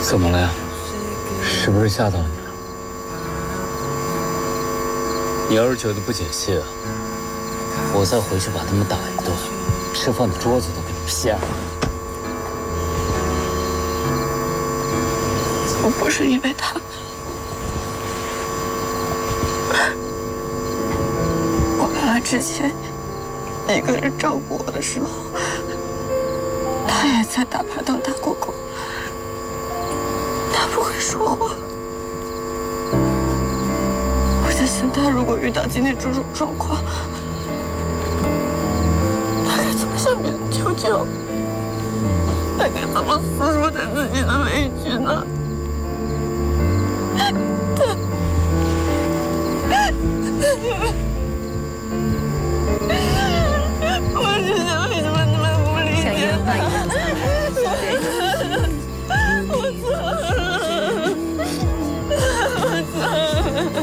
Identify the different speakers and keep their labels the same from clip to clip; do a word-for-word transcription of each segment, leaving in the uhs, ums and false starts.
Speaker 1: 怎么了呀？是不是吓到你了？你要是觉得不解气啊，我再回去把他们打一顿，吃饭的桌子都给你掀了。
Speaker 2: 我不是因为他们，我爸爸之前一个人照顾我的时候，他也在大排档打过工，他不会说话。我在想，他如果遇到今天这种状况，他该怎么向别人求救？他该怎么诉说他自己的委屈呢？我知道为什么你们不理解他。我错了，我错了。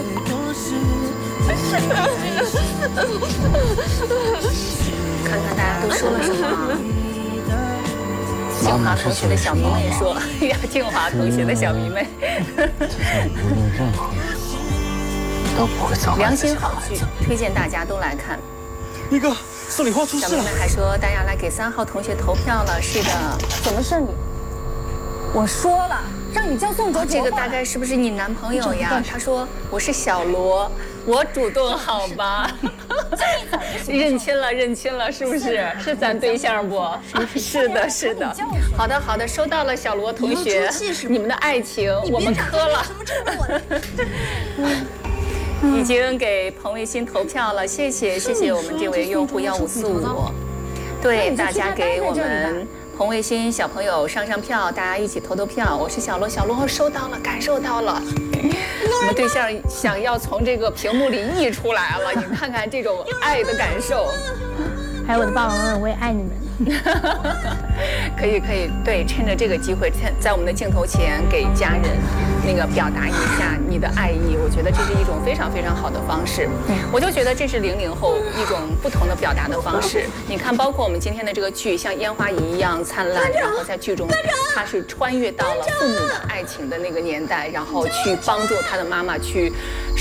Speaker 3: 看看大家都说了什么。静华同学的小迷妹说：“呀，静华同学的小迷妹。”
Speaker 1: 无论任何时候都不会造。
Speaker 3: 良心好剧，推荐大家都来看。
Speaker 4: 那个送礼花出事了。
Speaker 3: 小迷妹还说大家来给三号同学投票了。是的，
Speaker 5: 怎么是你？我说了，让你叫宋哲。
Speaker 3: 这个大概是不是你男朋友呀？他说我是小罗，我主动好吧？认亲了，认亲了，是不是？是咱对象不？是的，是的。好的，好的，收到了，小罗同学，你们的爱情我们磕了。已经给彭卫新投票了，谢谢，谢谢我们这位用户幺五四五。对，大家给我们彭卫新小朋友上上票，大家一起投投票。我是小罗，小罗收到了，感受到了。我们对象想要从这个屏幕里溢出来了，你看看这种爱的感受。
Speaker 5: 还有我的爸爸妈妈，我也爱你们。
Speaker 3: 可以可以，对，趁着这个机会，在在我们的镜头前给家人那个表达一下你的爱意，我觉得这是一种非常非常好的方式。我就觉得这是零零后一种不同的表达的方式。你看，包括我们今天的这个剧，像烟花一样灿烂，然后在剧中他是穿越到了父母的爱情的那个年代，然后去帮助他的妈妈去。